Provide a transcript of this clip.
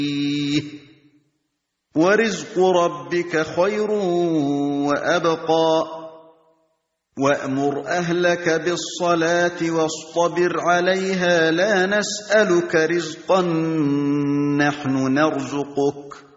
وَرِزْقُ رَبِّكَ خَيْرٌ وَأَبْقَىٰ وَأْمُرْ أَهْلَكَ بِالصَّلَاةِ وَاصْطَبِرْ عَلَيْهَا لَا نَسْأَلُكَ رِزْقًا نَّحْنُ نَرْزُقُكَ